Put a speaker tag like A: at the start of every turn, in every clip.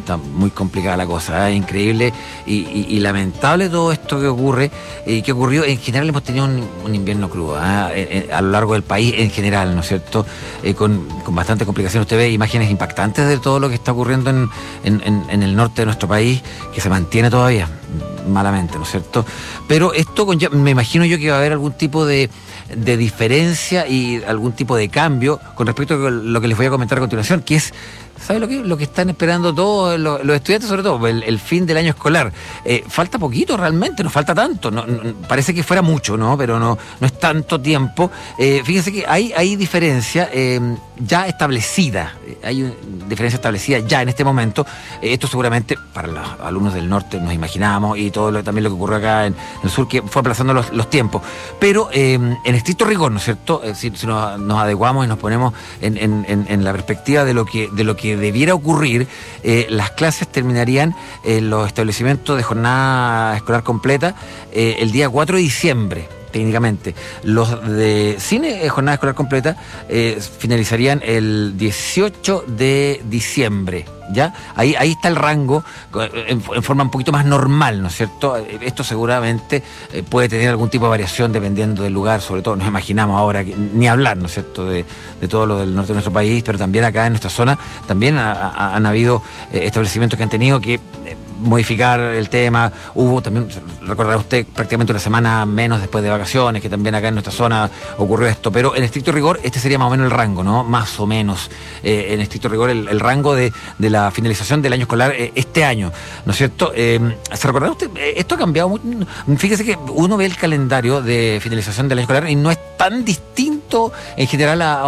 A: está muy complicada la cosa, ¿eh? Increíble y lamentable todo esto que ocurre y que ocurrió. En general hemos tenido un invierno crudo, ¿eh? A lo largo del país en general, ¿no es cierto? Con bastante complicación. Usted ve imágenes impactantes de todo lo que está ocurriendo en el norte de nuestro país, que se mantiene todavía malamente, ¿no es cierto? Pero esto me imagino yo que va a haber algún tipo de diferencia y algún tipo de cambio con respecto a lo que les voy a comentar a continuación, que es, ¿sabe lo que están esperando todos los estudiantes, sobre todo? El fin del año escolar. Falta poquito realmente, no falta tanto. No, parece que fuera mucho, ¿no? Pero no es tanto tiempo. Fíjense que hay diferencia ya establecida. Hay una diferencia establecida ya en este momento. Esto seguramente para los alumnos del norte nos imaginamos, y todo también lo que ocurrió acá en el sur, que fue aplazando los tiempos. Pero en estricto rigor, ¿no es cierto? Si nos adecuamos y nos ponemos en la perspectiva de lo que debiera ocurrir, las clases terminarían en los establecimientos de jornada escolar completa el día 4 de diciembre. Técnicamente, los de cine jornada escolar completa finalizarían el 18 de diciembre. ¿Ya? Ahí está el rango en forma un poquito más normal, ¿no es cierto? Esto seguramente puede tener algún tipo de variación dependiendo del lugar, sobre todo nos imaginamos ahora, ni hablar, ¿no es cierto?, de todo lo del norte de nuestro país, pero también acá en nuestra zona también han habido establecimientos que han tenido que modificar el tema. Hubo también, recordará usted, prácticamente una semana menos después de vacaciones, que también acá en nuestra zona ocurrió esto, pero en estricto rigor este sería más o menos el rango, ¿no? Más o menos, en estricto rigor el rango de la finalización del año escolar este año, ¿no es cierto? ¿Se recordará usted? Esto ha cambiado mucho. Fíjese que uno ve el calendario de finalización del año escolar y no es tan distinto en general a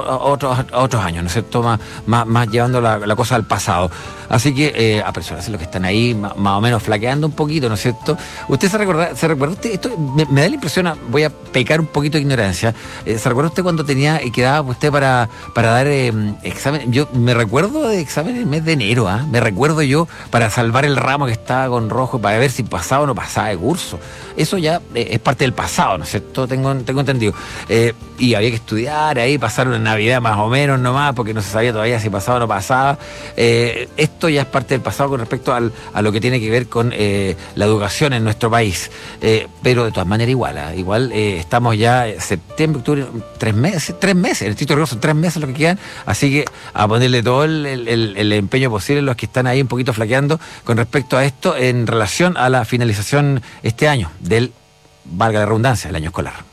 A: otros años, ¿no es cierto? Más llevando la cosa al pasado. Así que apresurarse los que están ahí más o menos flaqueando un poquito, ¿no es cierto? ¿Usted se recuerda usted? Esto me da la impresión, voy a pecar un poquito de ignorancia. ¿Se recuerda usted cuando quedaba usted para dar examen? Yo me recuerdo de examen en el mes de enero, ¿ah? Me recuerdo yo para salvar el ramo que estaba con rojo, para ver si pasaba o no pasaba de curso. Eso ya es parte del pasado, ¿no es cierto? Tengo entendido. Y había que estudiar, ahí pasar una Navidad más o menos nomás, porque no se sabía todavía si pasaba o no pasaba. Esto ya es parte del pasado con respecto a lo que tiene que ver con la educación en nuestro país. Pero de todas maneras igual estamos ya septiembre, octubre, 3 meses, en el estricto rigor son 3 meses lo que quedan, así que a ponerle todo el empeño posible los que están ahí un poquito flaqueando con respecto a esto en relación a la finalización este año valga la redundancia, del año escolar.